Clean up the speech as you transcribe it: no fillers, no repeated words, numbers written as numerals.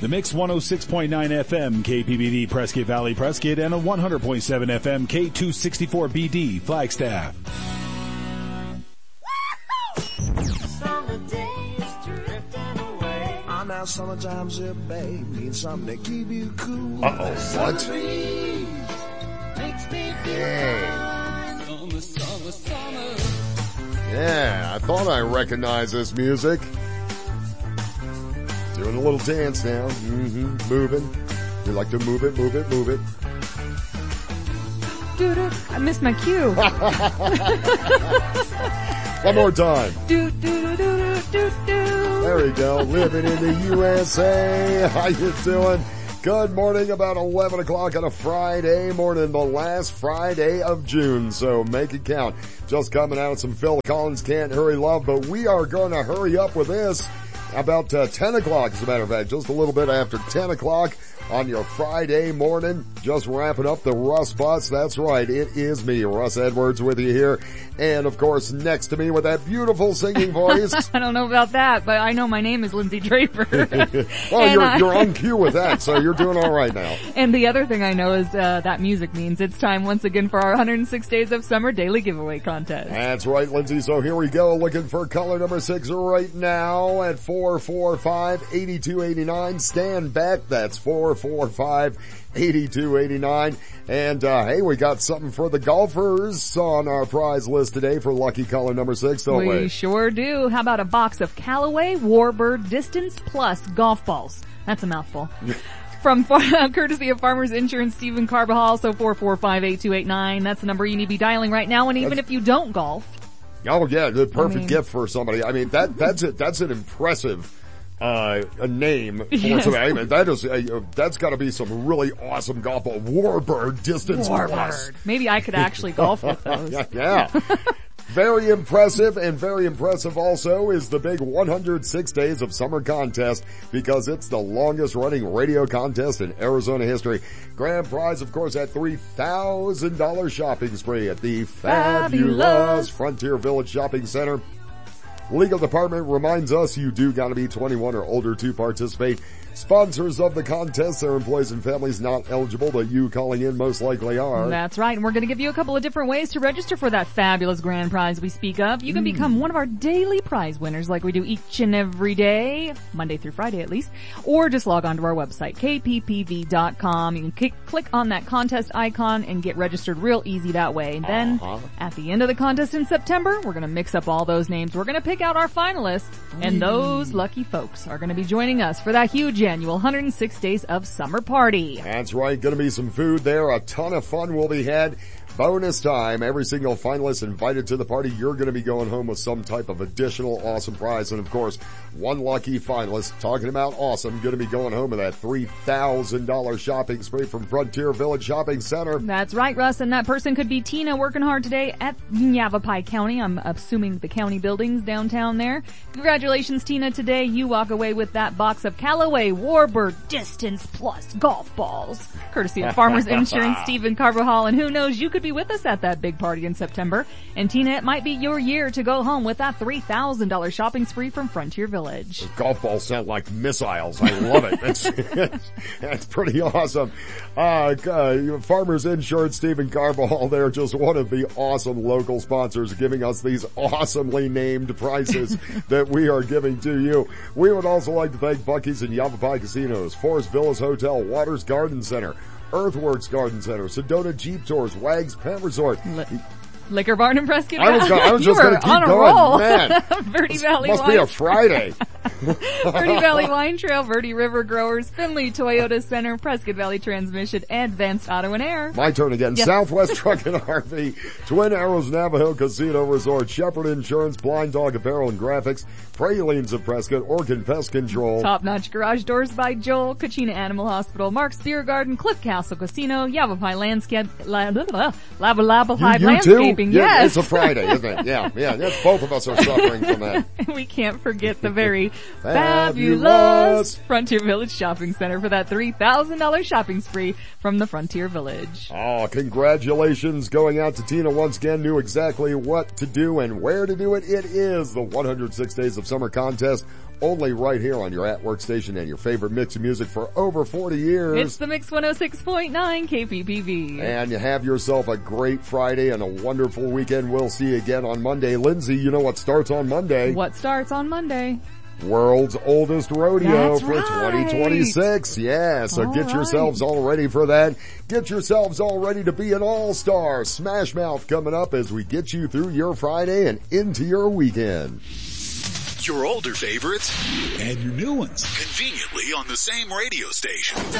The Mix 106.9 FM KPBD Prescott Valley Prescott and a 100.7 FM K264BD Flagstaff. Summer days drifting away. Oh, now summertime's here, babe. Need something to keep you cool. Uh-oh, what? Makes me feel Hey. summer, summer, summer. Yeah, I thought I recognized this music. Doing a little dance now. Moving. You like to move it, move it, move it. Doo-doo. I missed my cue. One more time. Do-do-do-do-do-do. There we go. Living in the USA. How you doing? Good morning. About 11 o'clock on a Friday morning, the last Friday of June. So make it count. Just coming out of some Phil Collins, Can't Hurry Love, but we are going to hurry up with this. About 10 o'clock, as a matter of fact, just a little bit after 10 o'clock on your Friday morning. Just wrapping up the Russ Bus. That's right, it is me, Russ Edwards, with you here. And, of course, next to me with that beautiful singing voice. I don't know about that, but I know my name is Lindsay Draper. Well, you're on cue with that, so you're doing all right now. And the other thing I know is that music means it's time once again for our 106 Days of Summer Daily Giveaway Contest. That's right, Lindsay. So here we go, looking for caller number 6 right now at 445-8289. Stand back. That's 445-8289. And, hey, we got something for the golfers on our prize list today for lucky caller number 6, don't we? We sure do. How about a box of Callaway Warbird Distance Plus golf balls? That's a mouthful. From courtesy of Farmers Insurance, Stephen Carbajal, so 445-8289. That's the number you need to be dialing right now. And even if you don't golf. Oh yeah, the perfect gift for somebody. I mean, that's it. That's an impressive a name for somebody. I mean, that's got to be some really awesome golf ball. Warbird Distance Plus. Maybe I could actually golf with those. Yeah. Very impressive, and very impressive also is the big 106 Days of Summer contest, because it's the longest running radio contest in Arizona history. Grand prize, of course, at $3,000 shopping spree at the fabulous Frontier Village Shopping Center. Legal department reminds us you do gotta be 21 or older to participate. Sponsors of the contest, their employees and families not eligible, but you calling in most likely are. That's right, and we're going to give you a couple of different ways to register for that fabulous grand prize we speak of. You can become one of our daily prize winners like we do each and every day, Monday through Friday at least, or just log on to our website, kppv.com. You can click on that contest icon and get registered real easy that way. And then, at the end of the contest in September, we're going to mix up all those names. We're going to pick out our finalists, and those lucky folks are going to be joining us for that huge annual 106 Days of Summer party. That's right. Going to be some food there. A ton of fun will be had. Bonus time. Every single finalist invited to the party, you're going to be going home with some type of additional awesome prize. And of course, one lucky finalist, talking about awesome, going to be going home with that $3,000 shopping spree from Frontier Village Shopping Center. That's right, Russ. And that person could be Tina, working hard today at Yavapai County. I'm assuming the county buildings downtown there. Congratulations, Tina. Today you walk away with that box of Callaway Warbird Distance Plus golf balls, courtesy of Farmers Insurance, Stephen Carbajal. And who knows, you could be with us at that big party in September. And Tina, it might be your year to go home with that $3,000 shopping spree from Frontier Village. The golf balls sound like missiles. I love it. That's pretty awesome. Farmers Insurance, Stephen Carbajal, they're just one of the awesome local sponsors giving us these awesomely named prizes that we are giving to you. We would also like to thank Buc-ee's and Yavapai Casinos, Forest Villas Hotel, Waters Garden Center, Earthworks Garden Center, Sedona Jeep Tours, Wags Pet Resort. Liquor Barn in Prescott. I was just going to keep on a going. Roll. Man, Verde Valley must Wine be a Friday. Verde Valley Wine Trail, Verde River Growers, Finley Toyota Center, Prescott Valley Transmission, Advanced Auto and Air. My turn again. Yep. Southwest Truck and RV, Twin Arrows Navajo Casino Resort, Shepherd Insurance, Blind Dog Apparel and Graphics, Pralines of Prescott, Orkin Pest Control, Top Notch Garage Doors by Joel, Kachina Animal Hospital, Mark's Beer Garden, Cliff Castle Casino, Yavapai Landscape, Lava Hive Landscaping. Yeah, yes. It's a Friday, isn't it? Yeah. That's, both of us are suffering from that. We can't forget the very fabulous Frontier Village Shopping Center for that $3,000 shopping spree from the Frontier Village. Oh, congratulations going out to Tina once again. Knew exactly what to do and where to do it. It is the 106 Days of Summer contest. only right here on your at-work station and your favorite mix of music for over 40 years. It's the Mix 106.9 KPPV. And you have yourself a great Friday and a wonderful weekend. We'll see you again on Monday. Lindsay, you know what starts on Monday? What starts on Monday? World's oldest rodeo That's for right. 2026. Yeah, so All get yourselves all ready for that. Get yourselves all ready to be an all-star. Smash Mouth coming up as we get you through your Friday and into your weekend. Your older favorites And your new ones. conveniently on the same radio station.